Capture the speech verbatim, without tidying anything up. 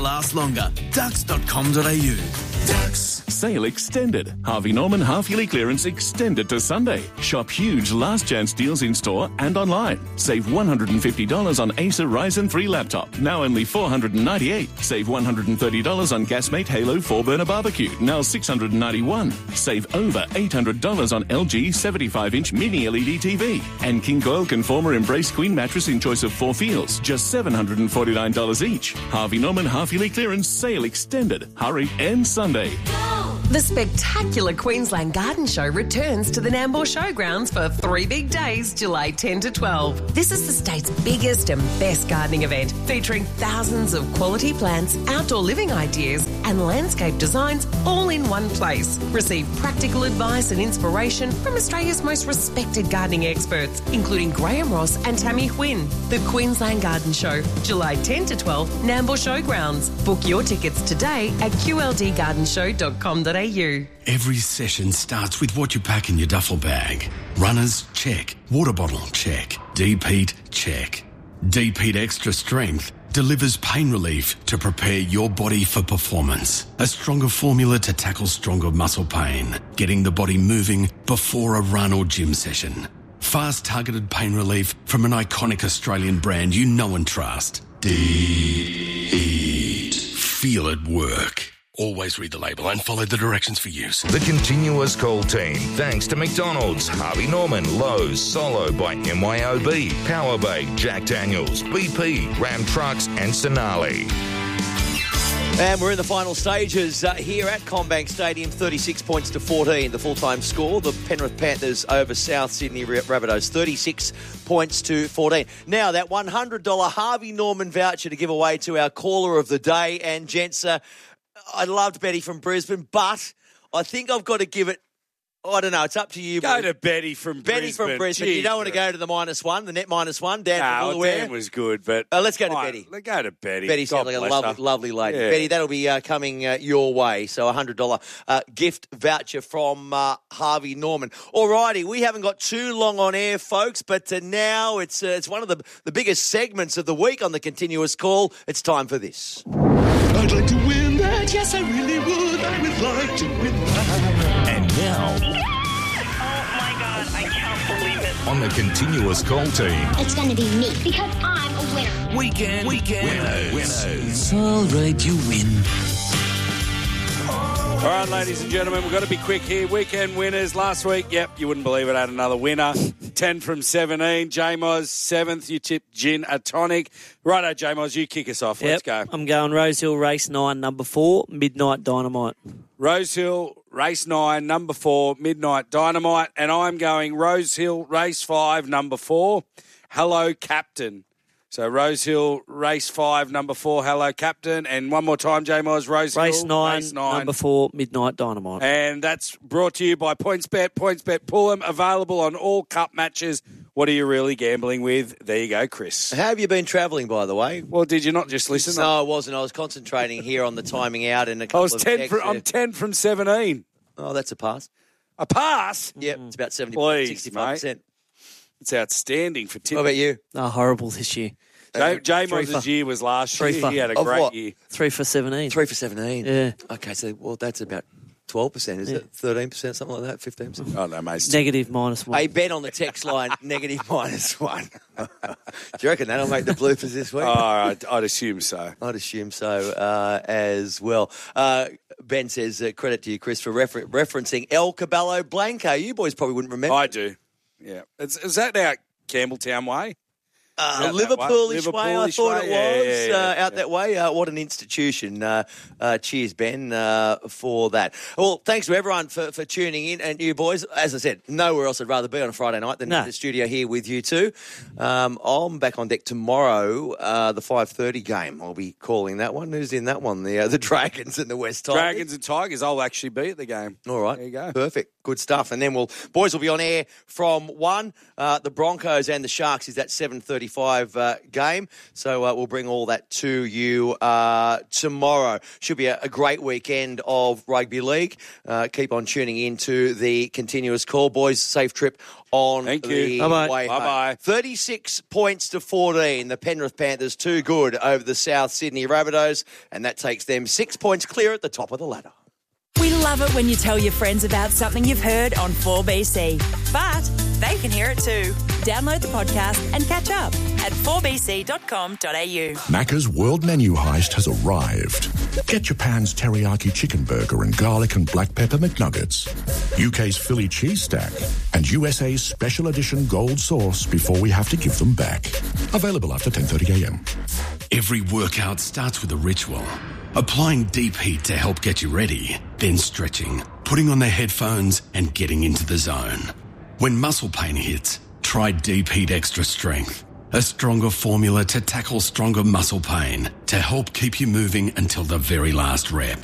Last longer. Ducks dot com dot a u. Ducks. Sale extended. Harvey Norman half-yearly clearance extended to Sunday. Shop huge last chance deals in store and online. Save one hundred fifty dollars on Acer Ryzen three laptop, now only four hundred ninety-eight dollars. Save one hundred thirty dollars on Gasmate Halo four burner barbecue, now six hundred ninety-one dollars. Save over eight hundred dollars on L G seventy-five inch mini L E D T V. And King Coil Conformer Embrace Queen mattress in choice of four feels, just seven hundred forty-nine dollars each. Harvey Norman half-yearly clearance sale extended. Hurry, ends Sunday. The spectacular Queensland Garden Show returns to the Nambour Showgrounds for three big days, July tenth to twelve. This is the state's biggest and best gardening event, featuring thousands of quality plants, outdoor living ideas and landscape designs all in one place. Receive practical advice and inspiration from Australia's most respected gardening experts, including Graham Ross and Tammy Huynh. The Queensland Garden Show, July tenth to twelve, Nambour Showgrounds. Book your tickets today at q l d garden show dot com dot a u. Every session starts with what you pack in your duffel bag. Runners, check. Water bottle, check. Deep-heat, check. Deep-heat Extra Strength delivers pain relief to prepare your body for performance. A stronger formula to tackle stronger muscle pain, getting the body moving before a run or gym session. Fast targeted pain relief from an iconic Australian brand you know and trust. Deep-heat. Feel it work. Always read the label and follow the directions for use. The Continuous Call team, thanks to McDonald's, Harvey Norman, Lowe's, Solo by M Y O B, Powerbay, Jack Daniels, B P, Ram Trucks and Sonali. And we're in the final stages uh, here at CommBank Stadium, thirty-six points to fourteen, the full-time score. The Penrith Panthers over South Sydney Rabbitohs, thirty-six points to fourteen. Now, that one hundred dollars Harvey Norman voucher to give away to our caller of the day. And, gents, uh, I loved Betty from Brisbane, but I think I've got to give it, I don't know, it's up to you. Go boy. to Betty from Betty Brisbane. from Brisbane. Jeez, you don't want to go to the minus one, the net minus one. Dan no, from Dan was good, but... Uh, let's go to oh, Betty. Let's go to Betty. Betty sounds like a lovely, lovely lady. Yeah. Betty, that'll be uh, coming uh, your way. So a one hundred dollars uh, gift voucher from uh, Harvey Norman. All righty, we haven't got too long on air, folks, but uh, now it's uh, it's one of the, the biggest segments of the week on the Continuous Call. It's time for this. I'd like to win that, yes, I really would. I would like to win that. And now... I can't believe it. On the Continuous Call team. It's going to be me because I'm a winner. Weekend, Weekend winners. winners. All right, you win. All right, ladies and gentlemen, we've got to be quick here. Weekend winners. Last week, yep, you wouldn't believe it, I had another winner. ten from seventeen. J-Moz, seventh. You tipped Gin a tonic. Righto, J-Moz, you kick us off. Yep, Let's go. I'm going Rosehill Race nine, number four, Midnight Dynamite. Rosehill Race nine, number four, Midnight Dynamite. And I'm going Rosehill Race five, number four, Hello Captain. So Rosehill Race five, number four, Hello Captain. And one more time, J-Moz, Rosehill Race nine, Race nine, number four, Midnight Dynamite. And that's brought to you by PointsBet. PointsBet Pullum, available on all cup matches. What are you really gambling with? There you go, Chris. How have you been travelling, by the way? Well, did you not just listen? No, I wasn't. I was concentrating here on the timing out and a couple I was of ten. texts From, I'm there. ten from seventeen. Oh, that's a pass. A pass? Yep, it's about seventy, Please, sixty-five percent. It's outstanding for tipping. What about you? Oh, horrible this year. J- Three J-Moz's for- year was last three year. for- He had a Of great what? year. Three for seventeen. Three for seventeen. Yeah. Okay, so, well, that's about twelve percent, is Yeah. it? thirteen percent, something like that? fifteen percent? Oh, no, mate. Negative minus one. Hey, Ben on the text line, negative minus one. Do you reckon that'll make the bloopers this week? Oh, I'd, I'd assume so. I'd assume so uh, as well. Uh, Ben says, uh, credit to you, Chris, for refer- referencing El Caballo Blanco. You boys probably wouldn't remember. I do. Yeah. Is, is that out Campbelltown way? Uh, Out that Liverpoolish way? way, I Liverpoolish thought way? it Yeah, was, yeah, yeah, uh, out yeah. that way. Uh, what an institution. Uh, uh, cheers, Ben, uh, for that. Well, thanks to everyone for, for tuning in. And you boys, as I said, nowhere else I'd rather be on a Friday night than No. in the studio here with you two. Um, I'm back on deck tomorrow, uh, the five thirty game. I'll be calling that one. Who's in that one? The, uh, the Dragons and the West Tigers. Dragons and Tigers. I'll actually be at the game. All right. There you go. Perfect. Good stuff. And then we'll boys will be on air from one. Uh, the Broncos and the Sharks is at seven thirty. forty-five uh, game. So uh, we'll bring all that to you uh, tomorrow. Should be a, a great weekend of rugby league. Uh, keep on tuning in to the continuous call. Boys, safe trip on Thank the you. Bye-bye. way home. Bye-bye. thirty-six points to fourteen. The Penrith Panthers too good over the South Sydney Rabbitohs, and that takes them six points clear at the top of the ladder. We love it when you tell your friends about something you've heard on four B C. But they can hear it too. Download the podcast and catch up at four b c dot com dot a u. Macca's World Menu Heist has arrived. Get Japan's teriyaki chicken burger and garlic and black pepper McNuggets, U K's Philly cheese stack, and U S A's special edition gold sauce before we have to give them back. Available after ten thirty a m. Every workout starts with a ritual. Applying deep heat to help get you ready, then stretching, putting on the headphones and getting into the zone. When muscle pain hits, try Deep Heat Extra Strength, a stronger formula to tackle stronger muscle pain to help keep you moving until the very last rep.